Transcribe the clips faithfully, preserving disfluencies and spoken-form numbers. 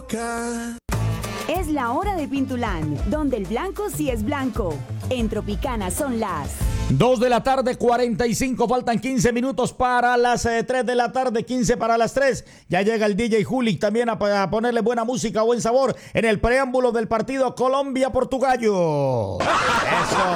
boca. Es la hora de Pintulán, donde el blanco sí es blanco. En Tropicana son las dos de la tarde, cuarenta y cinco, faltan quince minutos para las eh, tres de la tarde, quince para las tres. Ya llega el D J Juli también a, a ponerle buena música, buen sabor en el preámbulo del partido Colombia-Portugallo. Eso.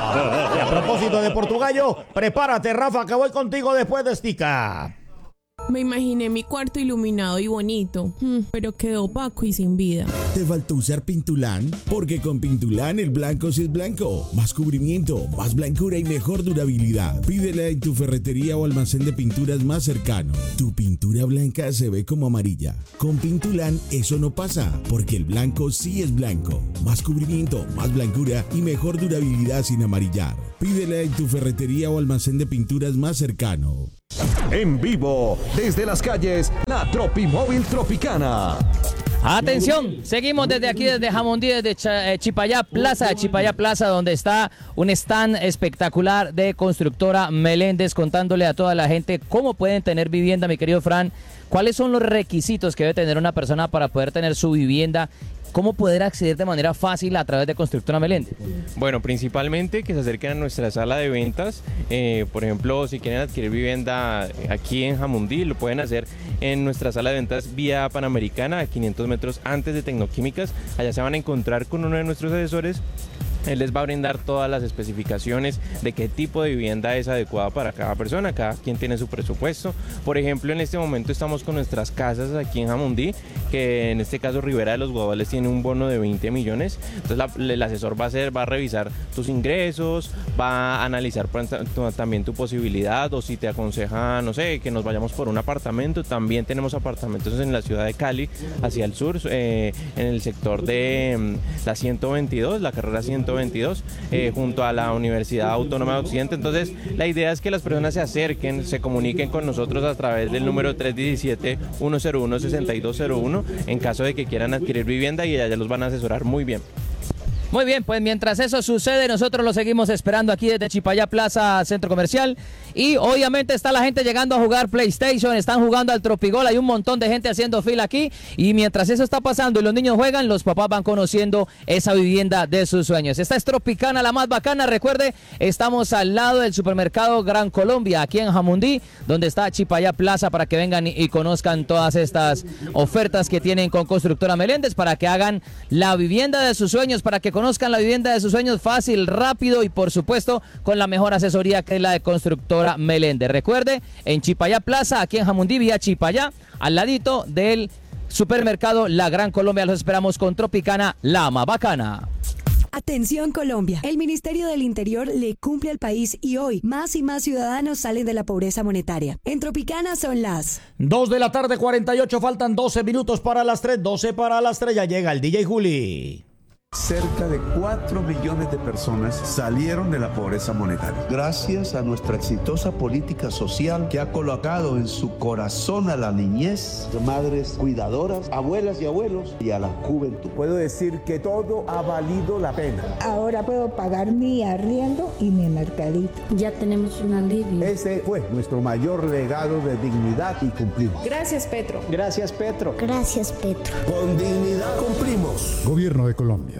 Y a propósito de Portugallo, prepárate, Rafa, que voy contigo después de Estica. Me imaginé mi cuarto iluminado y bonito, pero quedó opaco y sin vida. ¿Te faltó usar Pintulán? Porque con Pintulán el blanco sí es blanco. Más cubrimiento, más blancura y mejor durabilidad. Pídela en tu ferretería o almacén de pinturas más cercano. Tu pintura blanca se ve como amarilla. Con Pintulán eso no pasa, porque el blanco sí es blanco. Más cubrimiento, más blancura y mejor durabilidad sin amarillar. Pídela en tu ferretería o almacén de pinturas más cercano. En vivo, desde las calles, la Tropimóvil Tropicana. Atención, seguimos desde aquí, desde Jamundí, desde Ch- eh, Chipayá Plaza, Chipayá Plaza, donde está un stand espectacular de Constructora Meléndez, contándole a toda la gente cómo pueden tener vivienda, mi querido Fran. ¿Cuáles son los requisitos que debe tener una persona para poder tener su vivienda? ¿Cómo poder acceder de manera fácil a través de Constructora Meléndez? Bueno, principalmente que se acerquen a nuestra sala de ventas. Eh, por ejemplo, si quieren adquirir vivienda aquí en Jamundí, lo pueden hacer en nuestra sala de ventas vía Panamericana, a quinientos metros antes de Tecnoquímicas. Allá se van a encontrar con uno de nuestros asesores. Él les va a brindar todas las especificaciones de qué tipo de vivienda es adecuada para cada persona, cada quien tiene su presupuesto. Por ejemplo, en este momento estamos con nuestras casas aquí en Jamundí, que en este caso Ribera de los Guavales tiene un bono de veinte millones. Entonces la, el asesor va a hacer, va a revisar tus ingresos, va a analizar también tu posibilidad, o si te aconseja, no sé, que nos vayamos por un apartamento. También tenemos apartamentos en la ciudad de Cali, hacia el sur, eh, en el sector de la ciento veintidós, la carrera ciento veintidós, eh, junto a la Universidad Autónoma de Occidente. Entonces la idea es que las personas se acerquen, se comuniquen con nosotros a través del número tres uno siete, uno cero uno, seis dos cero uno en caso de que quieran adquirir vivienda, y allá los van a asesorar muy bien. Muy bien, pues mientras eso sucede, nosotros lo seguimos esperando aquí desde Chipayá Plaza, Centro Comercial. Y obviamente está la gente llegando a jugar PlayStation, están jugando al Tropigol, hay un montón de gente haciendo fila aquí. Y mientras eso está pasando y los niños juegan, los papás van conociendo esa vivienda de sus sueños. Esta es Tropicana, la más bacana. Recuerde, estamos al lado del supermercado Gran Colombia, aquí en Jamundí, donde está Chipayá Plaza, para que vengan y, y conozcan todas estas ofertas que tienen con Constructora Meléndez, para que hagan la vivienda de sus sueños, para que conozcan la vivienda de sus sueños fácil, rápido y por supuesto con la mejor asesoría, que es la de Constructora Meléndez. Recuerde, en Chipayá Plaza, aquí en Jamundí, vía Chipayá, al ladito del supermercado La Gran Colombia. Los esperamos con Tropicana, la más bacana. Atención Colombia, el Ministerio del Interior le cumple al país y hoy más y más ciudadanos salen de la pobreza monetaria. En Tropicana son las dos de la tarde, cuarenta y ocho, faltan doce minutos para las tres, doce para las tres, ya llega el D J Juli. Cerca de cuatro millones de personas salieron de la pobreza monetaria. Gracias a nuestra exitosa política social que ha colocado en su corazón a la niñez, madres cuidadoras, abuelas y abuelos, y a la juventud. Puedo decir que todo ha valido la pena. Ahora puedo pagar mi arriendo y mi mercadito. Ya tenemos un alivio. Ese fue nuestro mayor legado de dignidad y cumplimos. Gracias, Petro. Gracias, Petro. Gracias, Petro. Con dignidad cumplimos. Gobierno de Colombia.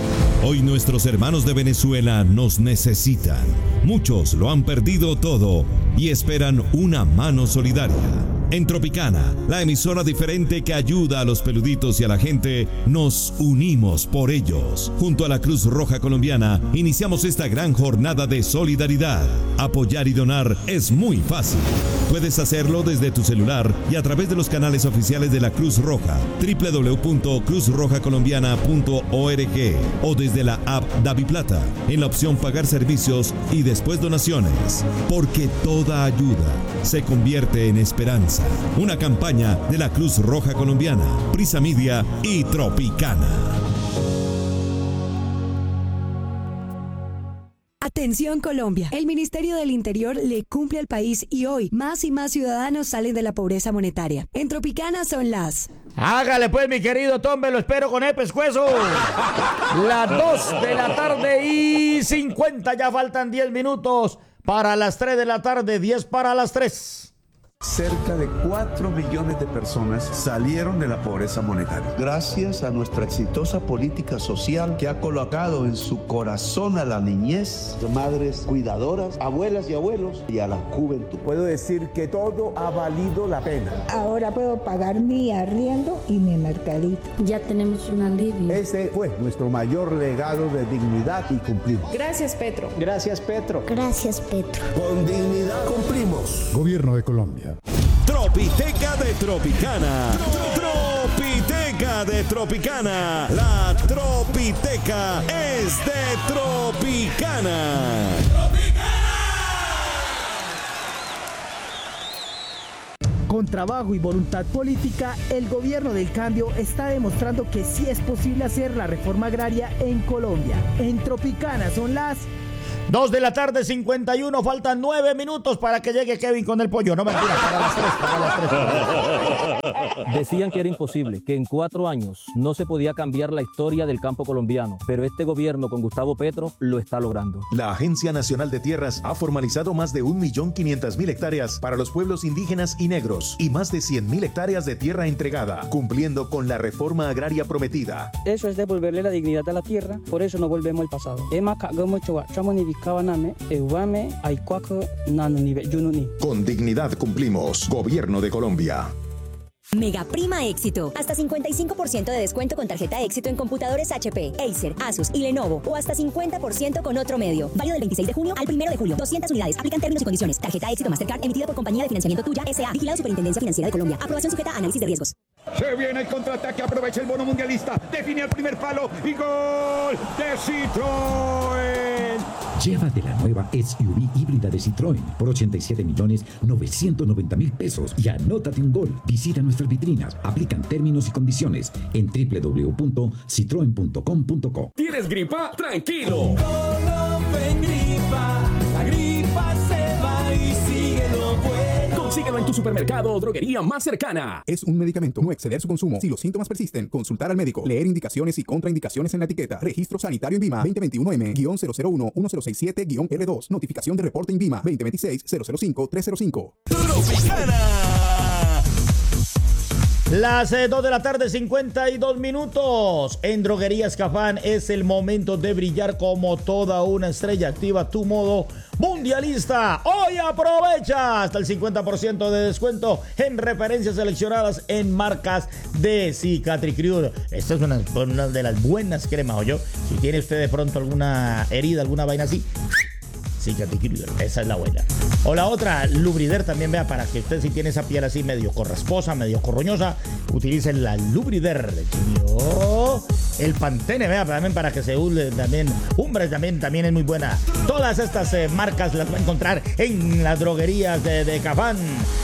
Hoy nuestros hermanos de Venezuela nos necesitan. Muchos lo han perdido todo y esperan una mano solidaria. En Tropicana, la emisora diferente que ayuda a los peluditos y a la gente, nos unimos por ellos. Junto a la Cruz Roja Colombiana, iniciamos esta gran jornada de solidaridad. Apoyar y donar es muy fácil. Puedes hacerlo desde tu celular y a través de los canales oficiales de la Cruz Roja, doble u doble u doble u punto cruz roja colombiana punto org, o desde la app DaviPlata, en la opción Pagar Servicios y después Donaciones. Porque toda ayuda se convierte en esperanza. Una campaña de la Cruz Roja Colombiana, Prisa Media y Tropicana. Atención Colombia, el Ministerio del Interior le cumple al país y hoy más y más ciudadanos salen de la pobreza monetaria. En Tropicana son las... Hágale pues, mi querido Tombe, lo espero con el pescuezo. Las dos de la tarde y cincuenta, ya faltan diez minutos para las tres de la tarde, diez para las tres. Cerca de cuatro millones de personas salieron de la pobreza monetaria. Gracias a nuestra exitosa política social que ha colocado en su corazón a la niñez, madres cuidadoras, abuelas y abuelos y a la juventud. Puedo decir que todo ha valido la pena. Ahora puedo pagar mi arriendo y mi mercadito. Ya tenemos un alivio. Ese fue nuestro mayor legado de dignidad y cumplimos. Gracias, Petro. Gracias, Petro. Gracias, Petro. Con dignidad cumplimos. Gobierno de Colombia. Tropiteca de Tropicana. Tropiteca de Tropicana. La Tropiteca es de Tropicana. Con trabajo y voluntad política, el gobierno del cambio está demostrando que sí es posible hacer la reforma agraria en Colombia. En Tropicana son las Dos de la tarde, cincuenta y uno, faltan nueve minutos para que llegue Kevin con el pollo. No mentira, para las tres, para las tres. Decían que era imposible, que en cuatro años no se podía cambiar la historia del campo colombiano, pero este gobierno con Gustavo Petro lo está logrando. La Agencia Nacional de Tierras ha formalizado más de un millón quinientas mil hectáreas para los pueblos indígenas y negros y más de cien mil hectáreas de tierra entregada, cumpliendo con la reforma agraria prometida. Eso es devolverle la dignidad a la tierra, por eso no volvemos al pasado. Con dignidad cumplimos. Gobierno de Colombia. Mega Prima Éxito. Hasta cincuenta y cinco por ciento de descuento con tarjeta Éxito en computadores H P, Acer, Asus y Lenovo. O hasta cincuenta por ciento con otro medio. Válido del veintiséis de junio al primero de julio. doscientas unidades. Aplican términos y condiciones. Tarjeta Éxito Mastercard emitida por Compañía de Financiamiento Tuya S A. Vigilado Superintendencia Financiera de Colombia. Aprobación sujeta a análisis de riesgos. Se viene el contraataque. Aprovecha el bono mundialista. Define el primer palo. Y gol de Citroën. Llévate la nueva S U V híbrida de Citroën por ochenta y siete millones novecientos noventa mil pesos y anótate un gol. Visita nuestras vitrinas, aplican términos y condiciones en doble u doble u doble u punto citroen punto com punto co. ¿Tienes gripa? ¡Tranquilo! Colopen gripa, la gripa se va y síguelo bueno. Consíguelo en tu supermercado o droguería más cercana. Es un medicamento, no exceder su consumo. Si los síntomas persisten, consultar al médico. Leer indicaciones y contraindicaciones en la etiqueta. Registro sanitario en Vima veinte veintiuno M cero cero uno uno cero seis siete R dos. Notificación de reporte en Vima veinte veintiséis cero cero cinco tres cero cinco. Las eh, dos de la tarde, cincuenta y dos minutos. En Droguerías Cafán es el momento de brillar como toda una estrella. Activa tu modo mundialista. Hoy aprovecha hasta el cincuenta por ciento de descuento en referencias seleccionadas en marcas de Cicatricure. Esta es una, una de las buenas cremas, ¿oyó? Si tiene usted de pronto alguna herida, alguna vaina así, Cicatricure, esa es la buena. O la otra, Lubrider también, vea, para que usted si tiene esa piel así medio corrasposa, medio corroñosa, utilicen la Lubrider. Yo, el Pantene, vea, también para que se use también. Umbre también, también es muy buena. Todas estas eh, marcas las va a encontrar en las droguerías de, de Cafán.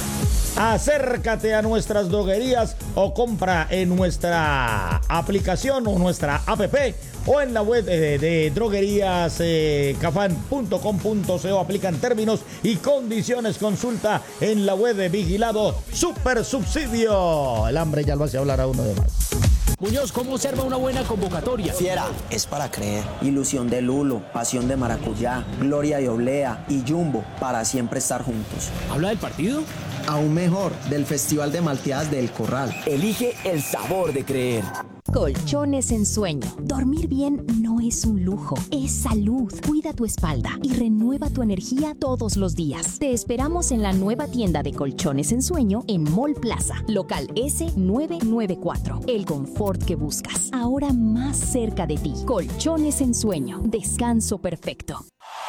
Acércate a nuestras droguerías o compra en nuestra aplicación o nuestra app o en la web de, de droguerías eh, cafán punto com punto co. Aplican términos y condiciones. Consulta en la web de Vigilado Super Subsidio. El hambre ya lo hace hablar a uno de más. Muñoz, ¿cómo observa una buena convocatoria? Fiera, es para creer. Ilusión de Lulo, pasión de maracuyá, gloria de oblea y Jumbo para siempre estar juntos. ¿Habla del partido? Aún mejor, del Festival de Malteadas del Corral. Elige el sabor de creer. Colchones en sueño. Dormir bien no es un lujo, es salud. Cuida tu espalda y renueva tu energía todos los días. Te esperamos en la nueva tienda de colchones en sueño en Mall Plaza, local ese nueve nueve cuatro. El confort que buscas, ahora más cerca de ti. Colchones en sueño. Descanso perfecto.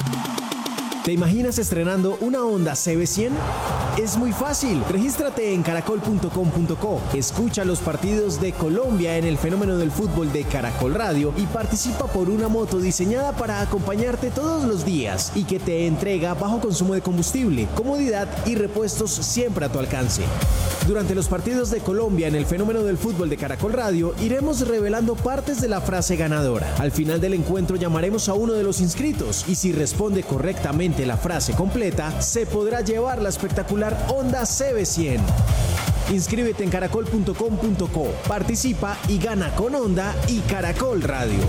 ¿Te imaginas estrenando una Honda C B cien? Es muy fácil. Regístrate en caracol punto com punto co. Escucha los partidos de Colombia en el fenómeno del fútbol de Caracol Radio y participa por una moto diseñada para acompañarte todos los días y que te entrega bajo consumo de combustible, comodidad y repuestos siempre a tu alcance. Durante los partidos de Colombia en el fenómeno del fútbol de Caracol Radio iremos revelando partes de la frase ganadora. Al final del encuentro llamaremos a uno de los inscritos y si responde correctamente la frase completa, se podrá llevar la espectacular Honda C B cien. Inscríbete en caracol punto com punto co, participa y gana con Honda y Caracol Radio.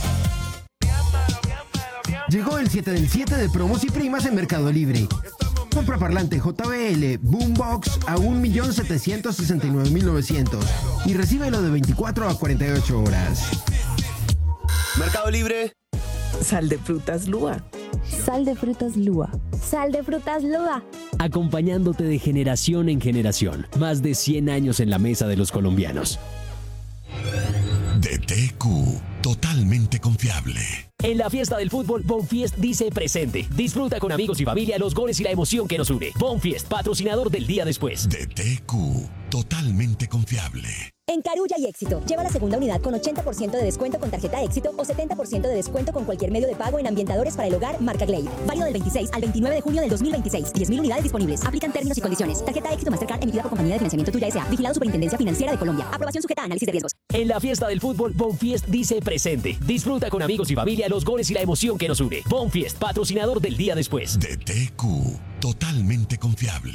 Llegó el siete del siete de promos y primas en Mercado Libre. Compra parlante J B L Boombox a un millón setecientos sesenta y nueve mil novecientos y recíbelo de veinticuatro a cuarenta y ocho horas. Mercado Libre. Sal de frutas Lua. Sal de frutas Lua. Sal de frutas Lua. Acompañándote de generación en generación. Más de cien años en la mesa de los colombianos. D T Q, totalmente confiable. En la fiesta del fútbol, Bonfiest dice presente. Disfruta con amigos y familia los goles y la emoción que nos une. Bonfiest, patrocinador del día después. D T Q, totalmente confiable. En Carulla y Éxito, lleva la segunda unidad con ochenta por ciento de descuento con tarjeta Éxito o setenta por ciento de descuento con cualquier medio de pago en ambientadores para el hogar marca Glade. Válido del veintiséis al veintinueve de junio del dos mil veintiséis. diez mil unidades disponibles. Aplican términos y condiciones. Tarjeta Éxito Mastercard emitida por Compañía de Financiamiento Tuya S A. Vigilado Superintendencia Financiera de Colombia. Aprobación sujeta a análisis de riesgos. En la fiesta del fútbol, Bonfiest dice presente. Disfruta con amigos y familia los goles y la emoción que nos une. Bonfiest, patrocinador del día después. D T Q, totalmente confiable.